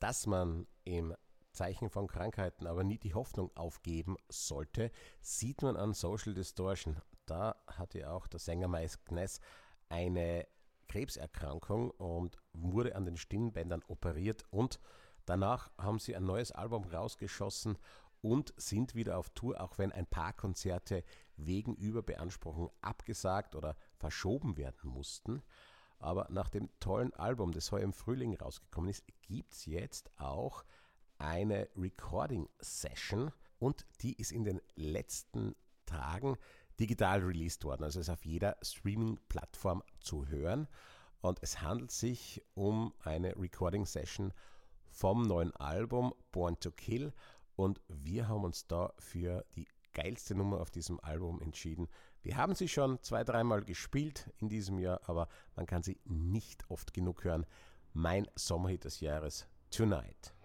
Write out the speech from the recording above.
dass man im Zeichen von Krankheiten aber nie die Hoffnung aufgeben sollte, sieht man an Social Distortion. Da hatte auch der Sänger Mike Ness eine Krebserkrankung und wurde an den Stimmbändern operiert und danach haben sie ein neues Album rausgeschossen und sind wieder auf Tour, auch wenn ein paar Konzerte wegen Überbeanspruchung abgesagt oder verschoben werden mussten. Aber nach dem tollen Album, das heuer im Frühling rausgekommen ist, gibt es jetzt auch eine Recording-Session und die ist in den letzten Tagen digital released worden. Also ist auf jeder Streaming-Plattform zu hören. Und es handelt sich um eine Recording-Session vom neuen Album Born to Kill. Und wir haben uns da für die geilste Nummer auf diesem Album entschieden. Wir haben sie schon 2-3 Mal gespielt in diesem Jahr, aber man kann sie nicht oft genug hören. Mein Sommerhit des Jahres, Tonight.